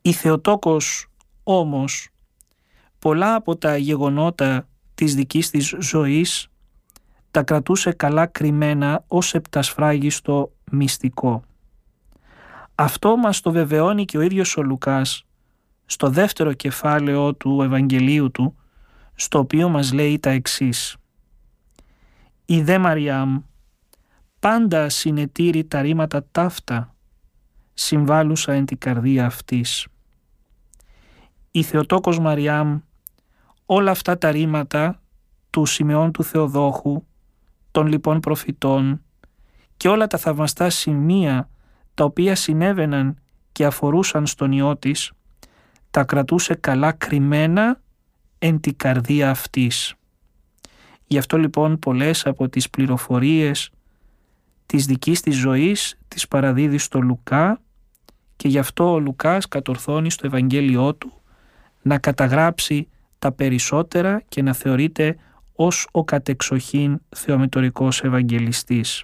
Η Θεοτόκος όμως πολλά από τα γεγονότα της δικής της ζωής τα κρατούσε καλά κρυμμένα ως επτασφράγιστο μυστικό. Αυτό μας το βεβαιώνει και ο ίδιος ο Λουκάς στο δεύτερο κεφάλαιο του Ευαγγελίου του, στο οποίο μας λέει τα εξής. «Η δε Μαριάμ πάντα συνετήρη τα ρήματα ταύτα, συμβάλλουσα εν την καρδία αυτής». Η Θεοτόκος Μαριάμ όλα αυτά τα ρήματα του Σιμεών του Θεοδόχου, των λοιπόν προφητών και όλα τα θαυμαστά σημεία τα οποία συνέβαιναν και αφορούσαν στον Υιό της, τα κρατούσε καλά κρυμμένα εν την καρδία αυτής. Γι' αυτό λοιπόν πολλές από τις πληροφορίες της δικής της ζωής τις παραδίδει στο Λουκά και γι' αυτό ο Λουκάς κατορθώνει στο Ευαγγέλιό του να καταγράψει τα περισσότερα και να θεωρείται ως ο κατεξοχήν θεομητορικός Ευαγγελιστής.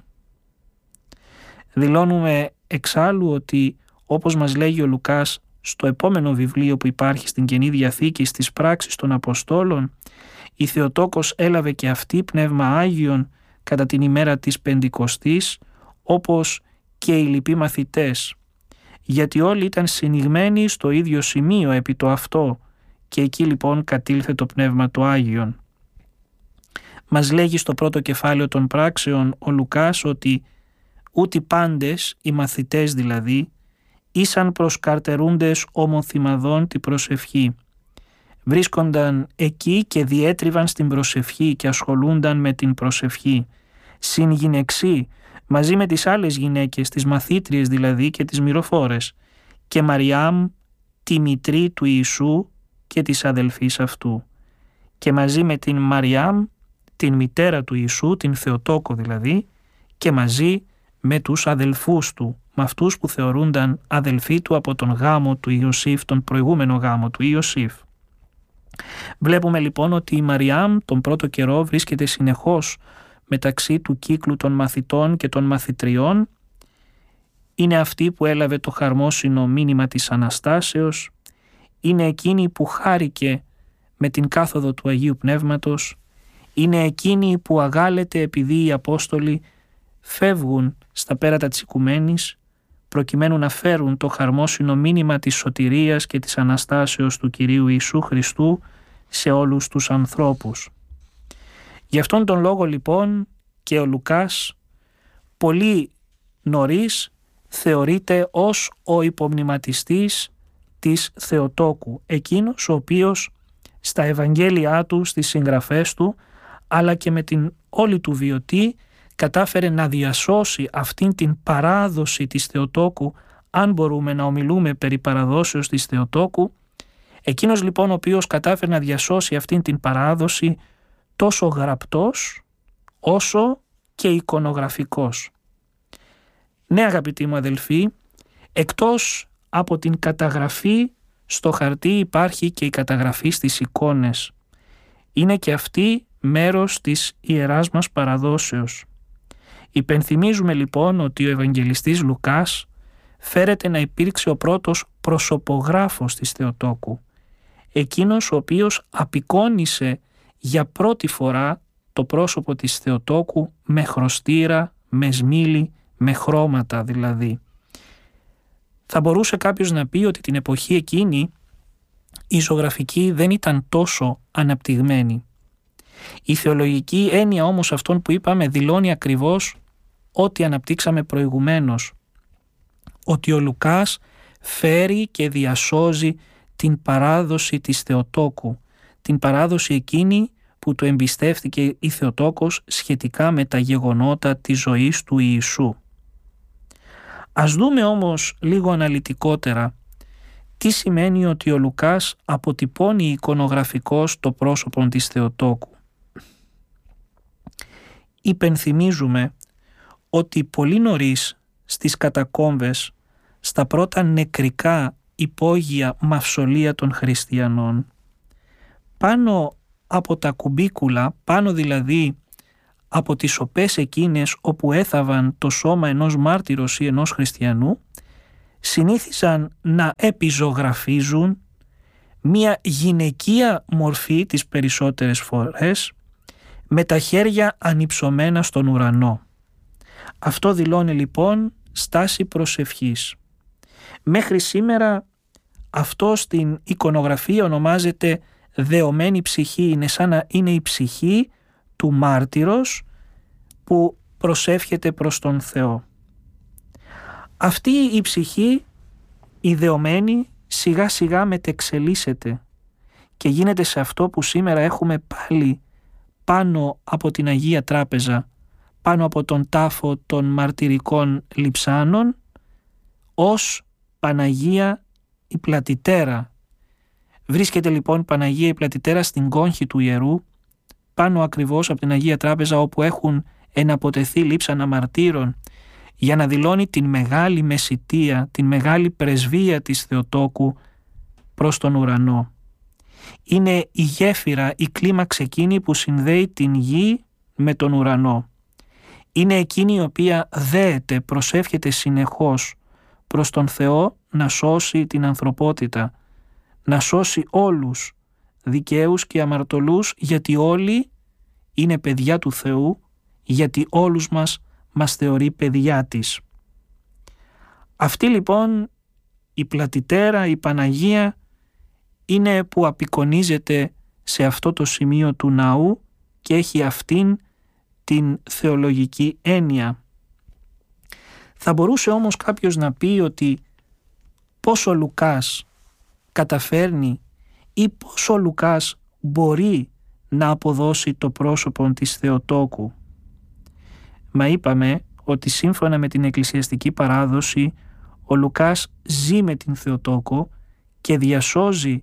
Δηλώνουμε εξάλλου ότι, όπως μας λέγει ο Λουκάς στο επόμενο βιβλίο που υπάρχει στην Καινή Διαθήκη, στις πράξεις των Αποστόλων, η Θεοτόκος έλαβε και αυτή πνεύμα Άγιον κατά την ημέρα της Πεντηκοστής, όπως και οι λοιποί μαθητές, γιατί όλοι ήταν συνηγμένοι στο ίδιο σημείο επί το αυτό και εκεί λοιπόν κατήλθε το πνεύμα του Άγιον. Μας λέγει στο πρώτο κεφάλαιο των πράξεων ο Λουκάς ότι ούτε πάντες, οι μαθητές δηλαδή, ήσαν προσκαρτερούντες ομοθυμαδών την προσευχή. Βρίσκονταν εκεί και διέτριβαν στην προσευχή και ασχολούνταν με την προσευχή. Συν γυναιξή, μαζί με τις άλλες γυναίκες, τις μαθήτριες δηλαδή και τις μυροφόρες, και Μαριάμ, τη μητρή του Ιησού και της αδελφής αυτού. Και μαζί με την Μαριάμ, την μητέρα του Ιησού, την Θεοτόκο δηλαδή, και μαζί με τους αδελφούς του, με αυτούς που θεωρούνταν αδελφοί του από τον γάμο του Ιωσήφ, τον προηγούμενο γάμο του Ιωσήφ. Βλέπουμε λοιπόν ότι η Μαριάμ τον πρώτο καιρό βρίσκεται συνεχώς μεταξύ του κύκλου των μαθητών και των μαθητριών. Είναι αυτή που έλαβε το χαρμόσυνο μήνυμα της Αναστάσεως, είναι εκείνη που χάρηκε με την κάθοδο του Αγίου Πνεύματος, είναι εκείνη που αγάλεται επειδή οι Απόστολοι φεύγουν στα πέρατα της οικουμένης προκειμένου να φέρουν το χαρμόσυνο μήνυμα της σωτηρίας και της Αναστάσεως του Κυρίου Ιησού Χριστού σε όλους τους ανθρώπους. Γι' αυτόν τον λόγο λοιπόν και ο Λουκάς πολύ νωρίς θεωρείται ως ο υπομνηματιστής της Θεοτόκου, εκείνος ο οποίος στα Ευαγγέλια του, στις συγγραφές του, αλλά και με την όλη του βιωτή κατάφερε να διασώσει αυτήν την παράδοση της Θεοτόκου, αν μπορούμε να ομιλούμε περί παραδόσεως της Θεοτόκου, εκείνος λοιπόν ο οποίος κατάφερε να διασώσει αυτήν την παράδοση τόσο γραπτός όσο και εικονογραφικός. Ναι αγαπητοί μου αδελφοί, εκτός από την καταγραφή στο χαρτί υπάρχει και η καταγραφή στις εικόνες. Είναι και αυτή μέρος της ιεράς μας παραδόσεως. Υπενθυμίζουμε λοιπόν ότι ο Ευαγγελιστής Λουκάς φέρεται να υπήρξε ο πρώτος προσωπογράφος της Θεοτόκου, εκείνος ο οποίος απεικόνισε για πρώτη φορά το πρόσωπο της Θεοτόκου με χρωστήρα, με σμήλι, με χρώματα δηλαδή. Θα μπορούσε κάποιος να πει ότι την εποχή εκείνη η ζωγραφική δεν ήταν τόσο αναπτυγμένη. Η θεολογική έννοια όμως αυτών που είπαμε δηλώνει ακριβώς ό,τι αναπτύξαμε προηγουμένως, ότι ο Λουκάς φέρει και διασώζει την παράδοση της Θεοτόκου, την παράδοση εκείνη που του εμπιστεύτηκε η Θεοτόκος σχετικά με τα γεγονότα της ζωής του Ιησού. Ας δούμε όμως λίγο αναλυτικότερα τι σημαίνει ότι ο Λουκάς αποτυπώνει εικονογραφικώς το πρόσωπο της Θεοτόκου. Υπενθυμίζουμε ότι πολύ νωρίς στις κατακόμβες, στα πρώτα νεκρικά υπόγεια μαυσολεία των χριστιανών, πάνω από τα κουμπίκουλα, πάνω δηλαδή από τις σοπές εκείνες όπου έθαβαν το σώμα ενός μάρτυρος ή ενός χριστιανού, συνήθισαν να επιζωγραφίζουν μία γυναικεία μορφή τις περισσότερες φορές, με τα χέρια ανυψωμένα στον ουρανό. Αυτό δηλώνει λοιπόν στάση προσευχής. Μέχρι σήμερα αυτό στην εικονογραφία ονομάζεται δεωμένη ψυχή. Είναι σαν να είναι η ψυχή του μάρτυρος που προσεύχεται προς τον Θεό. Αυτή η ψυχή, η δεωμένη, σιγά σιγά μετεξελίσσεται και γίνεται σε αυτό που σήμερα έχουμε πάλι πάνω από την Αγία Τράπεζα, πάνω από τον τάφο των μαρτυρικών λειψάνων, ως Παναγία η Πλατητέρα. Βρίσκεται λοιπόν Παναγία η Πλατητέρα στην κόγχη του ιερού, πάνω ακριβώς από την Αγία Τράπεζα, όπου έχουν εναποτεθεί λείψανα μαρτύρων, για να δηλώνει την μεγάλη μεσιτεία, την μεγάλη πρεσβεία της Θεοτόκου προς τον ουρανό. Είναι η γέφυρα, η κλίμαξη εκείνη που συνδέει την γη με τον ουρανό. Είναι εκείνη η οποία δέεται, προσεύχεται συνεχώς προς τον Θεό να σώσει την ανθρωπότητα, να σώσει όλους, δικαίους και αμαρτωλούς, γιατί όλοι είναι παιδιά του Θεού, γιατί όλους μας θεωρεί παιδιά της. Αυτή λοιπόν η Πλατητέρα, η Παναγία, είναι που απεικονίζεται σε αυτό το σημείο του ναού και έχει αυτήν την θεολογική έννοια. Θα μπορούσε όμως κάποιος να πει ότι πόσο ο Λουκάς καταφέρνει ή πόσο ο Λουκάς μπορεί να αποδώσει το πρόσωπο της Θεοτόκου. Μα είπαμε ότι σύμφωνα με την εκκλησιαστική παράδοση ο Λουκάς ζει με την Θεοτόκο και διασώζει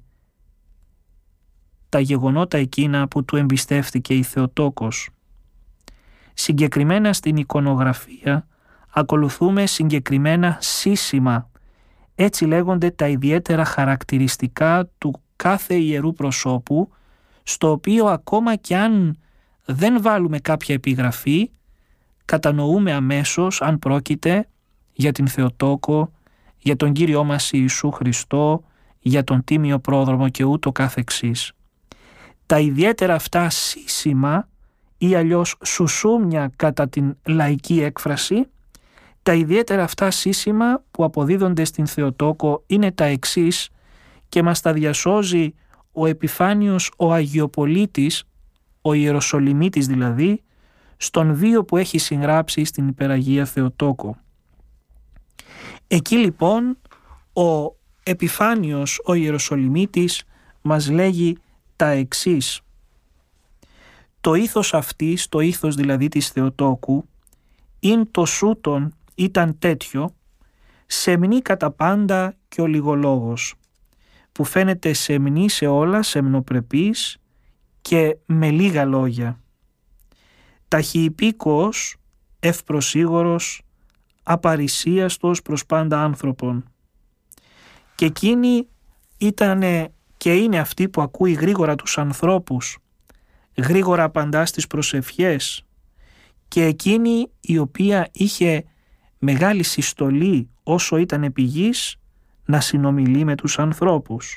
τα γεγονότα εκείνα που του εμπιστεύτηκε η Θεοτόκος. Συγκεκριμένα στην εικονογραφία ακολουθούμε συγκεκριμένα σύσσημα. Έτσι λέγονται τα ιδιαίτερα χαρακτηριστικά του κάθε ιερού προσώπου, στο οποίο ακόμα κι αν δεν βάλουμε κάποια επιγραφή, κατανοούμε αμέσως αν πρόκειται για την Θεοτόκο, για τον Κύριό μας Ιησού Χριστό, για τον Τίμιο Πρόδρομο και ούτω καθεξής. Τα ιδιαίτερα αυτά σύσσημα ή αλλιώς σουσούμια κατά την λαϊκή έκφραση, τα ιδιαίτερα αυτά σύσσημα που αποδίδονται στην Θεοτόκο είναι τα εξής και μας τα διασώζει ο Επιφάνιος ο Αγιοπολίτης, ο Ιεροσολυμίτης δηλαδή, στον βίο που έχει συγγράψει στην Υπεραγία Θεοτόκο. Εκεί λοιπόν ο Επιφάνιος ο Ιεροσολυμίτης μας λέγει τα εξής. Το ήθος αυτής, το ήθος δηλαδή της Θεοτόκου, ειν το σούτον ήταν τέτοιο, σεμνή κατά πάντα και ο λιγολόγος, που φαίνεται σεμνή σε όλα, σεμνοπρεπής και με λίγα λόγια. Ταχυυπήκος, ευπροσίγορος, απαρισίαστος προς πάντα άνθρωπον. Και εκείνη ήτανε και είναι αυτή που ακούει γρήγορα τους ανθρώπους, γρήγορα απαντά στις προσευχές, και εκείνη η οποία είχε μεγάλη συστολή όσο ήταν επί γης να συνομιλεί με τους ανθρώπους.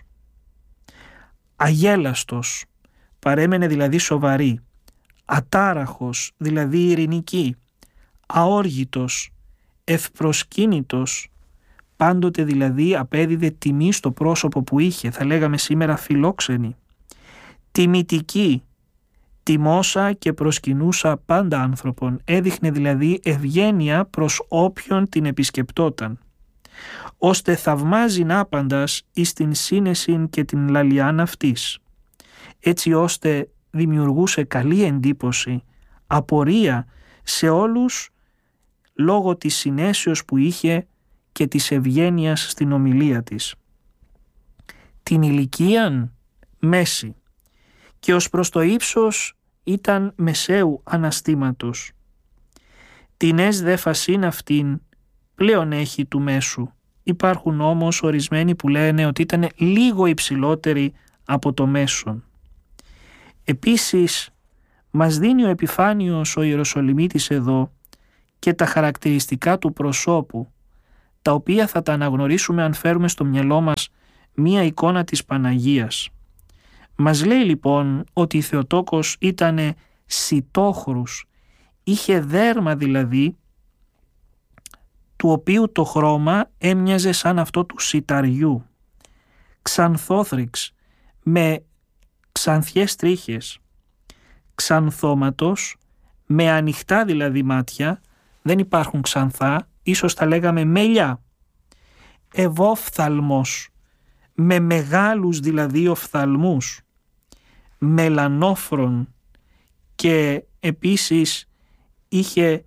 Αγέλαστος, παρέμενε δηλαδή σοβαρή, ατάραχος, δηλαδή ειρηνική, αόργητος, ευπροσκύνητος, πάντοτε δηλαδή απέδιδε τιμή στο πρόσωπο που είχε, θα λέγαμε σήμερα φιλόξενη, τιμητική, τιμώσα και προσκυνούσα πάντα άνθρωπον, έδειχνε δηλαδή ευγένεια προς όποιον την επισκεπτόταν, ώστε θαυμάζει άπαντας εις την σύνεσιν και την λαλιάν αυτής, έτσι ώστε δημιουργούσε καλή εντύπωση, απορία σε όλους λόγω της συνέσεως που είχε και της ευγένειας στην ομιλία της. Την ηλικίαν μέση και ως προς το ύψος ήταν μεσαίου αναστήματος. Την ες δε φασίν αυτήν πλέον έχει του μέσου. Υπάρχουν όμως ορισμένοι που λένε ότι ήταν λίγο υψηλότεροι από το μέσον. Επίσης μας δίνει ο Επιφάνιος ο Ιεροσολυμίτης εδώ και τα χαρακτηριστικά του προσώπου, τα οποία θα τα αναγνωρίσουμε αν φέρουμε στο μυαλό μας μία εικόνα της Παναγίας. Μας λέει λοιπόν ότι η Θεοτόκος ήτανε σιτόχρους, είχε δέρμα δηλαδή, του οποίου το χρώμα έμοιαζε σαν αυτό του σιταριού, ξανθόθρυξ με ξανθιές τρίχες, ξανθώματος με ανοιχτά δηλαδή μάτια, δεν υπάρχουν ξανθά, ίσως τα λέγαμε μελιά, ευόφθαλμος με μεγάλους δηλαδή οφθαλμούς, μελανόφρον και επίσης είχε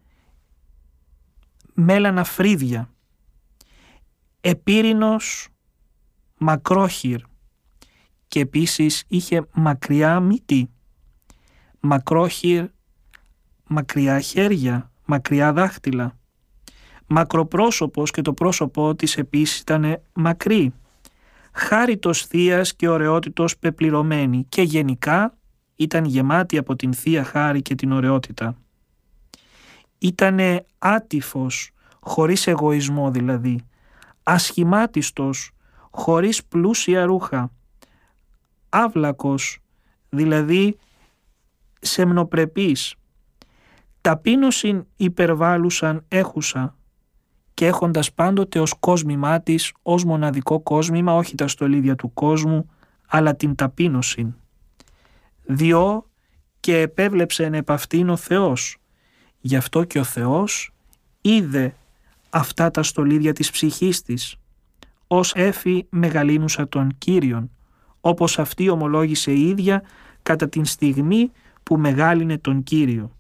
μέλανα φρύδια, επύρινος μακρόχυρ και επίσης είχε μακριά μύτη, μακρόχυρ μακριά χέρια, μακριά δάχτυλα, μακροπρόσωπος και το πρόσωπό της επίσης ήταν μακρύ, χάριτος θείας και ωραιότητος πεπληρωμένη και γενικά ήταν γεμάτη από την θεία χάρη και την ωραιότητα. Ήτανε άτυφος, χωρίς εγωισμό δηλαδή, ασχημάτιστος, χωρίς πλούσια ρούχα, άβλακος, δηλαδή σεμνοπρεπής, ταπείνωσιν υπερβάλλουσαν έχουσα και έχοντας πάντοτε ως κόσμημά της, ως μοναδικό κόσμημα, όχι τα στολίδια του κόσμου, αλλά την ταπείνωσιν. Διό και επέβλεψεν επ' αυτήν ο Θεός, γι' αυτό και ο Θεός είδε αυτά τα στολίδια της ψυχής της, ως έφη μεγαλύνουσα τον Κύριον, όπως αυτή ομολόγησε η ίδια κατά την στιγμή που μεγάλυνε τον Κύριο.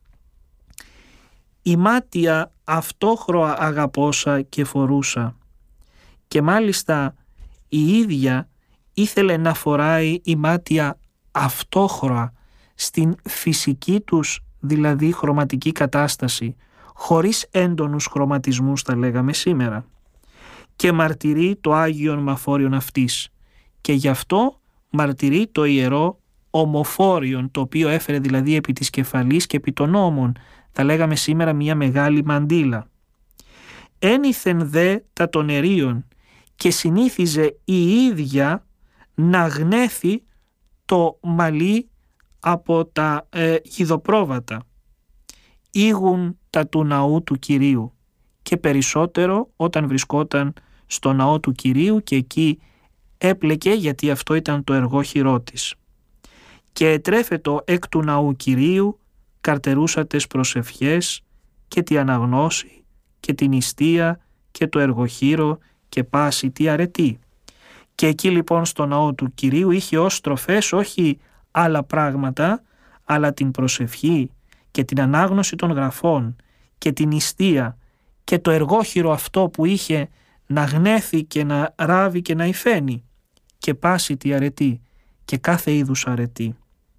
Η μάτια αυτόχρωα αγαπώσα και φορούσα και μάλιστα η ίδια ήθελε να φοράει η μάτια αυτόχρωα στην φυσική τους δηλαδή χρωματική κατάσταση, χωρίς έντονους χρωματισμούς θα λέγαμε σήμερα, και μαρτυρεί το Άγιον Μαφόριον αυτής και γι' αυτό μαρτυρεί το ιερό ομοφόριον, το οποίο έφερε δηλαδή επί της κεφαλής και επί των ώμων, θα λέγαμε σήμερα μια μεγάλη μαντήλα. Ένιθεν δε τα των ερίων και συνήθιζε η ίδια να γνέθει το μαλλί από τα γιδοπρόβατα. Ήγουν τα του ναού του Κυρίου και περισσότερο όταν βρισκόταν στο ναό του Κυρίου και εκεί έπλεκε, γιατί αυτό ήταν το εργόχειρό της. Και ετρέφετο εκ του ναού Κυρίου καρτερούσα τες προσευχές και τη αναγνώση και την ιστία και το εργοχείρο και πάση τη αρετή. Και εκεί λοιπόν στο ναό του Κυρίου είχε ως στροφές όχι άλλα πράγματα, αλλά την προσευχή και την ανάγνωση των γραφών και την ιστία και το εργόχειρο αυτό που είχε να γνέθει και να ράβει και να υφαίνει και πάση τη αρετή και κάθε είδους αρετή.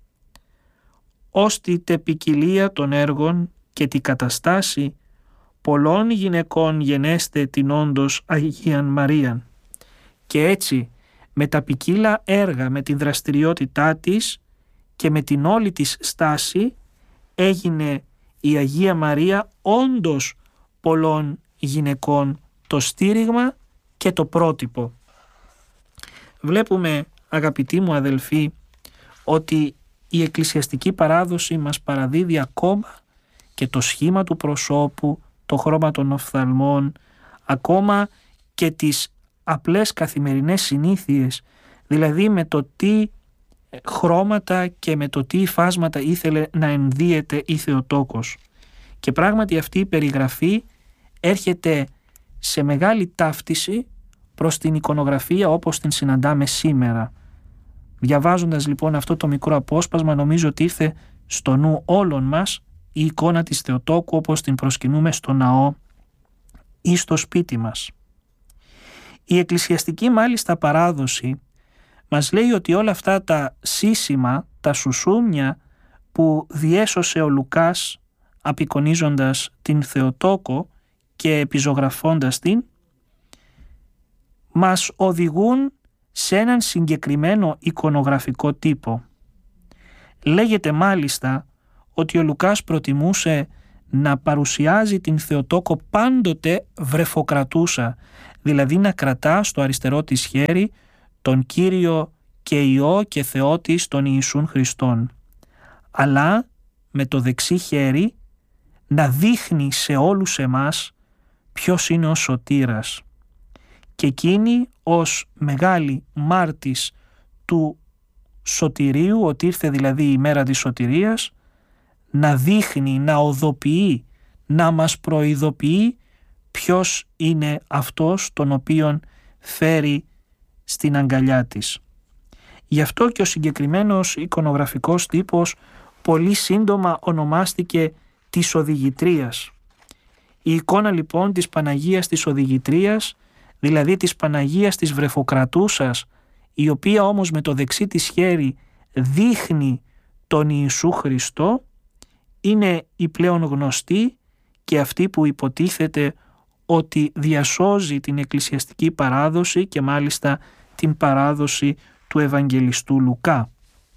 Ώστι τε ποικιλία των έργων και τη καταστάση πολλών γυναικών γενέστε την όντως Αγίαν Μαρίαν. Και έτσι με τα ποικίλα έργα, με την δραστηριότητά της και με την όλη της στάση έγινε η Αγία Μαρία όντως πολλών γυναικών το στήριγμα και το πρότυπο. Βλέπουμε, αγαπητοί μου αδελφοί, ότι η εκκλησιαστική παράδοση μας παραδίδει ακόμα και το σχήμα του προσώπου, το χρώμα των οφθαλμών, ακόμα και τις απλές καθημερινές συνήθειες, δηλαδή με το τι χρώματα και με το τι φάσματα ήθελε να ενδύεται η Θεοτόκος. Και πράγματι αυτή η περιγραφή έρχεται σε μεγάλη ταύτιση προς την εικονογραφία όπως την συναντάμε σήμερα. Διαβάζοντας λοιπόν αυτό το μικρό απόσπασμα, νομίζω ότι ήρθε στο νου όλων μας η εικόνα της Θεοτόκου όπως την προσκυνούμε στο ναό ή στο σπίτι μας. Η εκκλησιαστική μάλιστα παράδοση μας λέει ότι όλα αυτά τα σύσημα, τα σουσούμια που διέσωσε ο Λουκάς απεικονίζοντας την Θεοτόκο και επιζωγραφώντας την, μας οδηγούν σε έναν συγκεκριμένο εικονογραφικό τύπο. Λέγεται μάλιστα ότι ο Λουκάς προτιμούσε να παρουσιάζει την Θεοτόκο πάντοτε βρεφοκρατούσα, δηλαδή να κρατά στο αριστερό της χέρι τον Κύριο και Υιό και Θεό της τον Ιησούν Χριστόν, αλλά με το δεξί χέρι να δείχνει σε όλους εμάς ποιος είναι ο σωτήρας, και εκείνη ως μεγάλη μάρτης του σωτηρίου, ότι ήρθε δηλαδή η μέρα της σωτηρίας, να δείχνει, να οδοποιεί, να μας προειδοποιεί ποιος είναι αυτός τον οποίον φέρει στην αγκαλιά της. Γι' αυτό και ο συγκεκριμένος εικονογραφικός τύπος πολύ σύντομα ονομάστηκε της Οδηγητρίας. Η εικόνα λοιπόν της Παναγίας της Οδηγητρίας, δηλαδή της Παναγίας της Βρεφοκρατούσας, η οποία όμως με το δεξί της χέρι δείχνει τον Ιησού Χριστό, είναι η πλέον γνωστή και αυτή που υποτίθεται ότι διασώζει την εκκλησιαστική παράδοση και μάλιστα την παράδοση του Ευαγγελιστού Λουκά.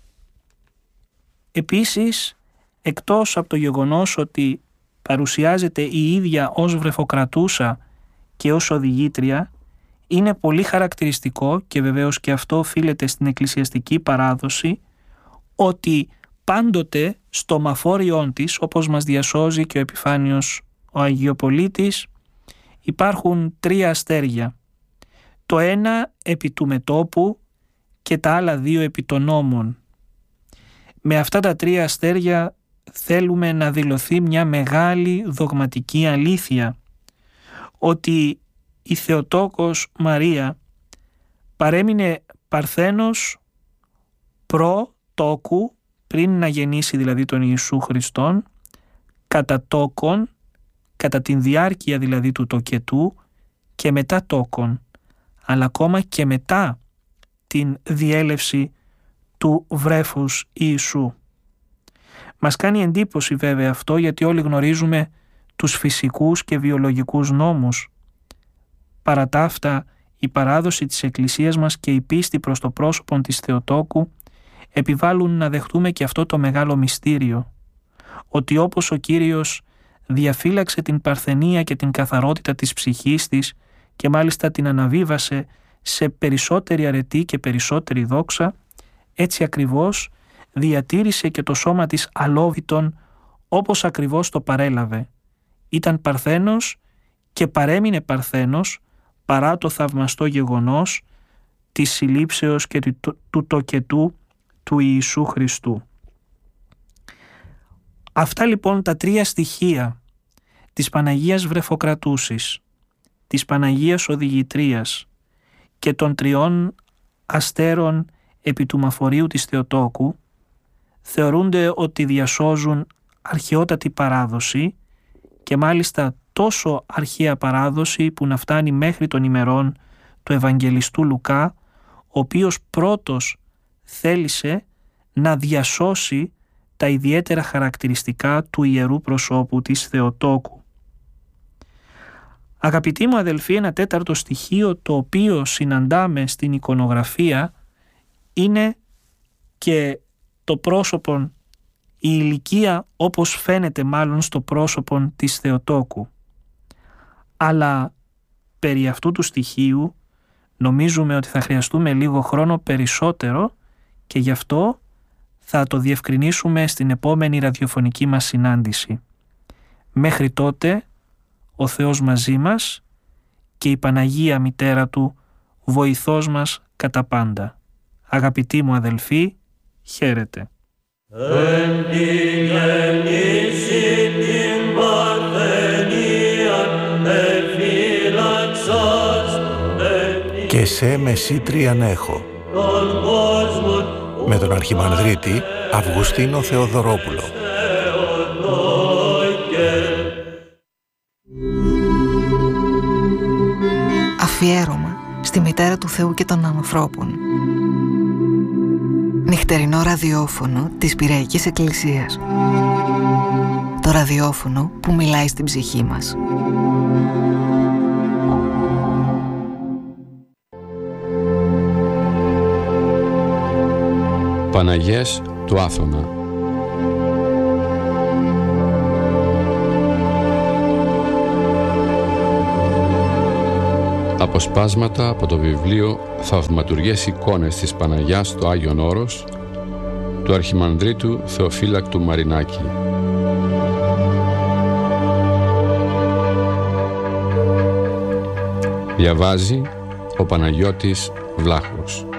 Επίσης, εκτός από το γεγονός ότι παρουσιάζεται η ίδια ως βρεφοκρατούσα και ως οδηγήτρια, είναι πολύ χαρακτηριστικό, και βεβαίως και αυτό οφείλεται στην εκκλησιαστική παράδοση, ότι πάντοτε στο μαφόριόν της, όπως μας διασώζει και ο επιφάνιος ο Αγιοπολίτης, υπάρχουν 3 αστέρια. Το ένα επί του μετώπου και τα άλλα 2 επί των ώμων. Με αυτά τα 3 αστέρια θέλουμε να δηλωθεί μια μεγάλη δογματική αλήθεια, ότι η Θεοτόκος Μαρία παρέμεινε παρθένος προ τόκου, πριν να γεννήσει δηλαδή τον Ιησού Χριστόν, κατά τόκον, κατά την διάρκεια δηλαδή του τοκετού, και μετά τόκον, αλλά ακόμα και μετά την διέλευση του βρέφους Ιησού. Μας κάνει εντύπωση βέβαια αυτό, γιατί όλοι γνωρίζουμε τους φυσικούς και βιολογικούς νόμους. Παρά τα αυτά, η παράδοση της Εκκλησίας μας και η πίστη προς το πρόσωπο της Θεοτόκου επιβάλλουν να δεχτούμε και αυτό το μεγάλο μυστήριο, ότι όπως ο Κύριος διαφύλαξε την παρθενία και την καθαρότητα της ψυχής της και μάλιστα την αναβίβασε σε περισσότερη αρετή και περισσότερη δόξα, έτσι ακριβώς διατήρησε και το σώμα της αλόβητον όπως ακριβώς το παρέλαβε. Ήταν παρθένος και παρέμεινε παρθένος παρά το θαυμαστό γεγονός της συλλήψεως και του τοκετού του Ιησού Χριστού. Αυτά λοιπόν τα 3 στοιχεία της Παναγίας Βρεφοκρατούσης, της Παναγίας Οδηγητρίας και των 3 αστέρων επί του μαφορίου της Θεοτόκου θεωρούνται ότι διασώζουν αρχαιότατη παράδοση, και μάλιστα τόσο αρχαία παράδοση που να φτάνει μέχρι των ημερών του Ευαγγελιστού Λουκά, ο οποίος πρώτος θέλησε να διασώσει τα ιδιαίτερα χαρακτηριστικά του ιερού προσώπου της Θεοτόκου. Αγαπητοί μου αδελφοί, ένα 4ο στοιχείο το οποίο συναντάμε στην εικονογραφία είναι και το πρόσωπο, η ηλικία όπως φαίνεται μάλλον στο πρόσωπο της Θεοτόκου. Αλλά περί αυτού του στοιχείου νομίζουμε ότι θα χρειαστούμε λίγο χρόνο περισσότερο, και γι' αυτό θα το διευκρινίσουμε στην επόμενη ραδιοφωνική μας συνάντηση. Μέχρι τότε, ο Θεός μαζί μας και η Παναγία Μητέρα Του βοηθός μας κατά πάντα. Αγαπητοί μου αδελφοί, χαίρετε. Και σε μεσήτριαν έχω, με τον Αρχιμανδρίτη Αυγουστίνο Θεοδωρόπουλο. Αφιέρωμα στη Μητέρα του Θεού και των ανθρώπων. Νυχτερινό ραδιόφωνο της Πειραϊκής Εκκλησίας. Το ραδιόφωνο που μιλάει στην ψυχή μας. Παναγιές του Άθωνα. Αποσπάσματα από το βιβλίο «Θαυματουργές εικόνες της Παναγιάς στο Άγιον Όρος» του Αρχιμανδρίτου Θεοφύλακτου Μαρινάκη. Διαβάζει ο Παναγιώτης Βλάχος.